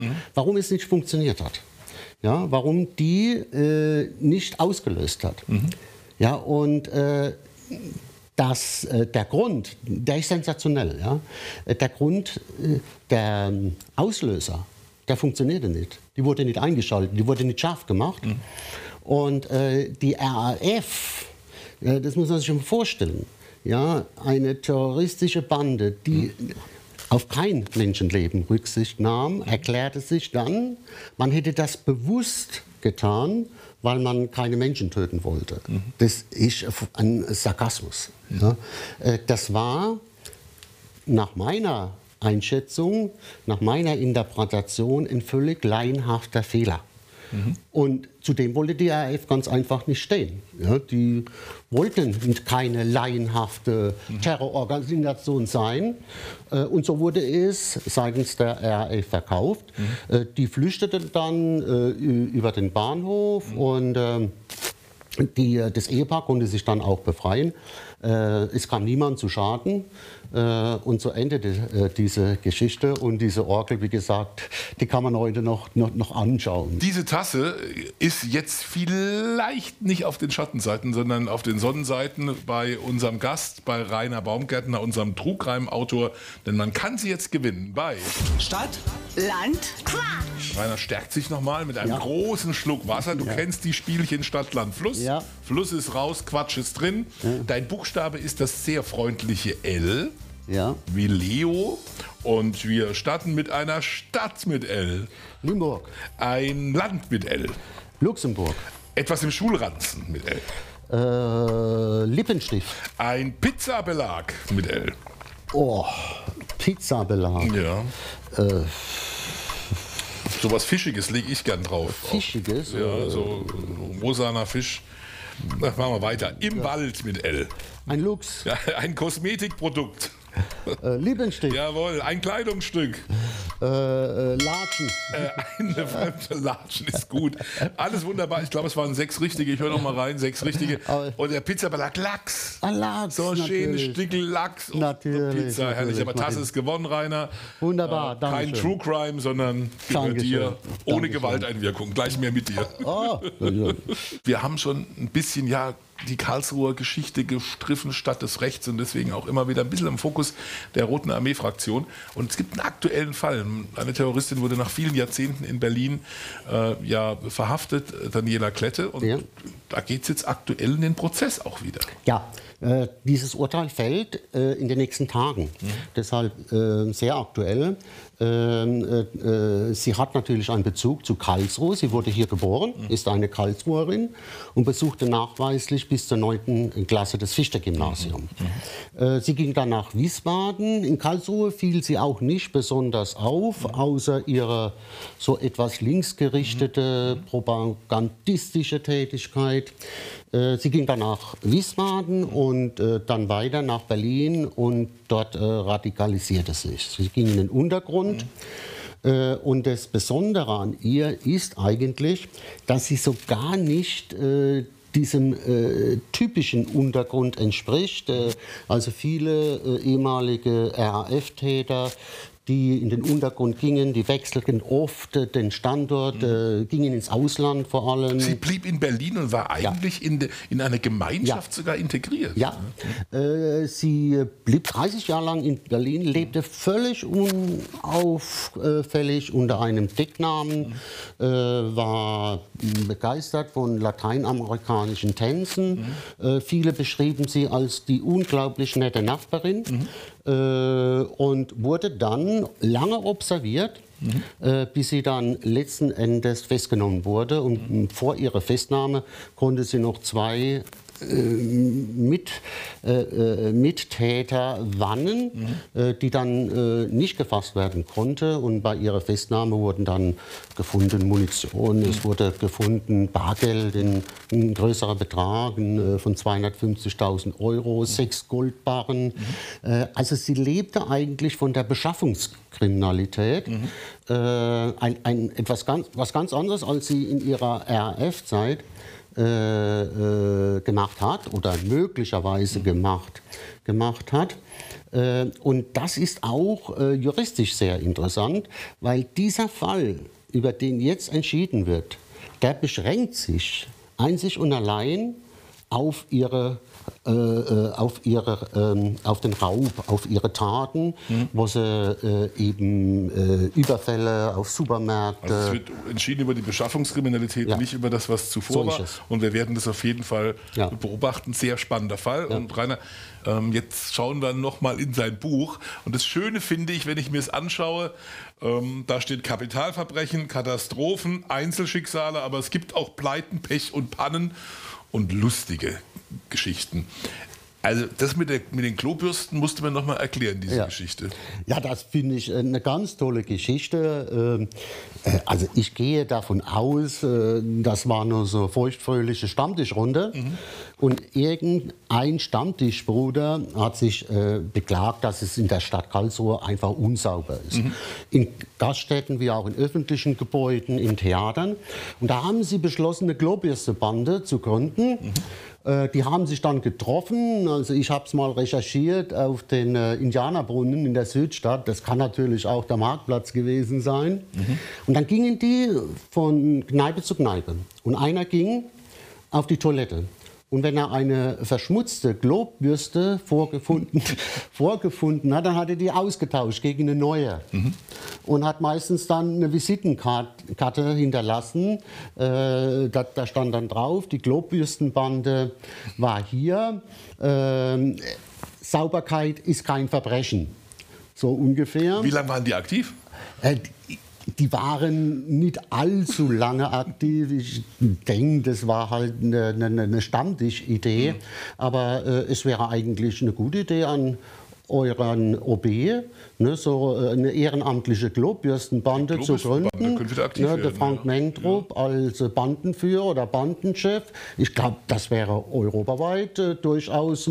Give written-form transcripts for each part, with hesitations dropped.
warum es nicht funktioniert hat. Ja, warum die nicht ausgelöst hat. Ja, und der Grund, der ist sensationell. Ja? Der Grund, der Auslöser, der funktionierte nicht. Die wurde nicht eingeschaltet, die wurde nicht scharf gemacht. Und die RAF, das muss man sich schon vorstellen, ja, eine terroristische Bande, die auf kein Menschenleben Rücksicht nahm, erklärte sich dann, man hätte das bewusst getan, weil man keine Menschen töten wollte. Das ist ein Sarkasmus. Ja. Das war nach meiner Einschätzung, nach meiner Interpretation ein völlig laienhafter Fehler. Und zudem wollte die RAF ganz einfach nicht stehen. Ja, die wollten keine laienhafte Terrororganisation sein. Und so wurde es seitens der RAF verkauft. Die flüchteten dann über den Bahnhof und das Ehepaar konnte sich dann auch befreien. Es kam niemand zu Schaden. Und so endete diese Geschichte. Und diese Orgel, wie gesagt, die kann man heute noch anschauen. Diese Tasse ist jetzt vielleicht nicht auf den Schattenseiten, sondern auf den Sonnenseiten bei unserem Gast, bei Rainer Baumgärtner, unserem Trugreim-Autor. Denn man kann sie jetzt gewinnen bei Stadt, Land, Quatsch. Rainer stärkt sich nochmal mit einem großen Schluck Wasser. Du kennst die Spielchen Stadt, Land, Fluss. Ja. Fluss ist raus, Quatsch ist drin. Dein Buchstabe ist das sehr freundliche L. Ja. Wie Leo. Und wir starten mit einer Stadt mit L. Limburg. Ein Land mit L. Luxemburg. Etwas im Schulranzen mit L. Lippenstift. Ein Pizzabelag mit L. Oh, Pizzabelag. Ja. Sowas Fischiges lege ich gern drauf. Fischiges? Ja, so rosaner Fisch. Na, machen wir weiter. Im Wald mit L. Ein Lux. Ja, ein Kosmetikprodukt. Lippenstift. Jawohl, ein Kleidungsstück. Latschen. Eine fremde Latschen ist gut. Alles wunderbar. Ich glaube, es waren 6 richtige. Ich höre noch mal rein. 6 richtige. Und der Pizzabelag Lachs. Lachs. So ein schönes Stückel Lachs auf der Pizza. Herrlich. Aber Tasse ist gewonnen, Rainer. Wunderbar. Kein True Crime, sondern gehört dir ohne Gewalteinwirkung. Gleich mehr mit dir. Oh. Wir haben schon ein bisschen, die Karlsruher Geschichte gestriffen statt des Rechts und deswegen auch immer wieder ein bisschen im Fokus der Roten Armee-Fraktion. Und es gibt einen aktuellen Fall. Eine Terroristin wurde nach vielen Jahrzehnten in Berlin verhaftet, Daniela Klette. Und da geht es jetzt aktuell in den Prozess auch wieder. Ja, dieses Urteil fällt in den nächsten Tagen. Deshalb sehr aktuell. Sie hat natürlich einen Bezug zu Karlsruhe. Sie wurde hier geboren, ist eine Karlsruherin und besuchte nachweislich bis zur 9. Klasse das Fichte-Gymnasium. Sie ging dann nach Wiesbaden. In Karlsruhe fiel sie auch nicht besonders auf, außer ihre so etwas linksgerichtete, propagandistische Tätigkeit. Sie ging dann nach Wiesbaden und dann weiter nach Berlin und dort radikalisierte sich. Sie ging in den Untergrund. Und das Besondere an ihr ist eigentlich, dass sie so gar nicht diesem typischen Untergrund entspricht. Also viele ehemalige RAF-Täter, die in den Untergrund gingen, die wechselten oft den Standort, gingen ins Ausland vor allem. Sie blieb in Berlin und war eigentlich in eine Gemeinschaft sogar integriert. Ja, sie blieb 30 Jahre lang in Berlin, lebte völlig unauffällig unter einem Decknamen, war begeistert von lateinamerikanischen Tänzen. Viele beschrieben sie als die unglaublich nette Nachbarin. Und wurde dann lange observiert, bis sie dann letzten Endes festgenommen wurde. Und vor ihrer Festnahme konnte sie noch 2 Mittäter warnen, die dann nicht gefasst werden konnte. Und bei ihrer Festnahme wurden dann gefunden Munition, es wurde gefunden Bargeld in ein größerer Betrag von 250.000 €, 6 Goldbarren. Also sie lebte eigentlich von der Beschaffungskriminalität. Was ganz anderes, als sie in ihrer RAF-Zeit gemacht hat oder möglicherweise gemacht hat. Und das ist auch juristisch sehr interessant, weil dieser Fall, über den jetzt entschieden wird, der beschränkt sich einzig und allein auf auf den Raub, auf ihre Taten, wo sie eben Überfälle auf Supermärkte. Also es wird entschieden über die Beschaffungskriminalität, nicht über das, was zuvor war. Und wir werden das auf jeden Fall beobachten. Sehr spannender Fall. Ja. Und Rainer, jetzt schauen wir noch mal in sein Buch. Und das Schöne finde ich, wenn ich mir es anschaue, da steht Kapitalverbrechen, Katastrophen, Einzelschicksale, aber es gibt auch Pleiten, Pech und Pannen und lustige Geschichten. Also das mit den Klobürsten musste man noch mal erklären, diese Geschichte. Ja, das finde ich eine ganz tolle Geschichte. Also ich gehe davon aus, das war nur so feuchtfröhliche Stammtischrunde. Und irgendein Stammtischbruder hat sich beklagt, dass es in der Stadt Karlsruhe einfach unsauber ist. In Gaststätten wie auch in öffentlichen Gebäuden, in Theatern. Und da haben sie beschlossen, eine Klobürstebande zu gründen. Die haben sich dann getroffen, also ich habe es mal recherchiert, auf den Indianerbrunnen in der Südstadt. Das kann natürlich auch der Marktplatz gewesen sein. Und dann gingen die von Kneipe zu Kneipe. Und einer ging auf die Toilette. Und wenn er eine verschmutzte Klobbürste vorgefunden hat, dann hat er die ausgetauscht gegen eine neue. Und hat meistens dann eine Visitenkarte hinterlassen. Da stand dann drauf, die Klobbürstenbande war hier. Sauberkeit ist kein Verbrechen. So ungefähr. Wie lange waren die aktiv? Die waren nicht allzu lange aktiv. Ich denke, das war halt eine Stammtischidee. Aber es wäre eigentlich eine gute Idee an euren OB, ne, so eine ehrenamtliche Klobbürstenbande zu gründen. Der Frank Mengtrup als Bandenführer oder Bandenchef. Ich glaube, das wäre europaweit durchaus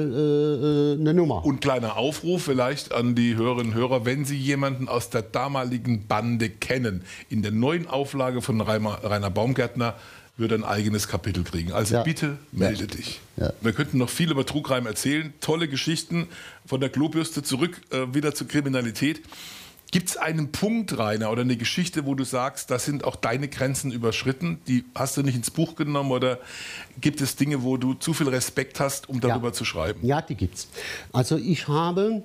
mal eine Nummer. Und kleiner Aufruf vielleicht an die Hörerinnen und Hörer, wenn Sie jemanden aus der damaligen Bande kennen, in der neuen Auflage von Rainer Baumgärtner würde ein eigenes Kapitel kriegen. Also bitte melde dich. Ja. Wir könnten noch viel über Trugreim erzählen. Tolle Geschichten von der Klobürste zurück wieder zur Kriminalität. Gibt es einen Punkt, Rainer, oder eine Geschichte, wo du sagst, da sind auch deine Grenzen überschritten? Die hast du nicht ins Buch genommen? Oder gibt es Dinge, wo du zu viel Respekt hast, um darüber zu schreiben? Ja, die gibt's. Also ich habe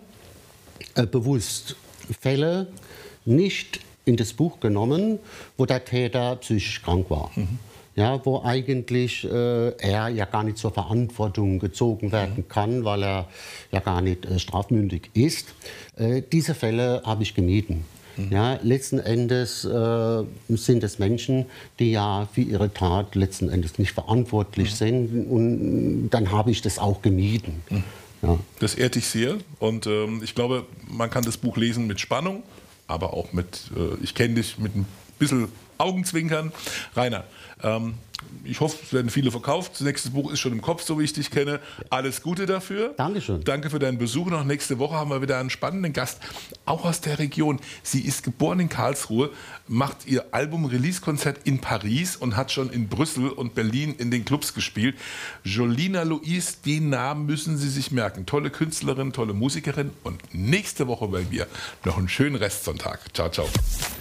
bewusst Fälle nicht in das Buch genommen, wo der Täter psychisch krank war. Ja, wo eigentlich er ja gar nicht zur Verantwortung gezogen werden kann, weil er ja gar nicht strafmündig ist. Diese Fälle habe ich gemieden. Ja, letzten Endes sind es Menschen, die ja für ihre Tat letzten Endes nicht verantwortlich sind. Und dann habe ich das auch gemieden. Ja. Das ehrt dich sehr. Und ich glaube, man kann das Buch lesen mit Spannung, aber auch mit, ich kenne dich, mit ein bisschen Augenzwinkern. Rainer, ich hoffe, es werden viele verkauft. Das nächste Buch ist schon im Kopf, so wie ich dich kenne. Alles Gute dafür. Dankeschön. Danke für deinen Besuch. Noch nächste Woche haben wir wieder einen spannenden Gast, auch aus der Region. Sie ist geboren in Karlsruhe, macht ihr Album-Release-Konzert in Paris und hat schon in Brüssel und Berlin in den Clubs gespielt. Jolina Louise, den Namen müssen Sie sich merken. Tolle Künstlerin, tolle Musikerin. Und nächste Woche bei mir noch einen schönen Restsonntag. Ciao, ciao.